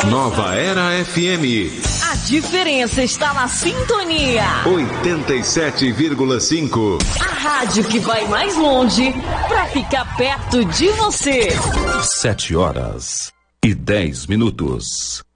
Nova Era FM. A diferença está na sintonia. 87,5. A rádio que vai mais longe para ficar perto de você. 7 horas e 10 minutos.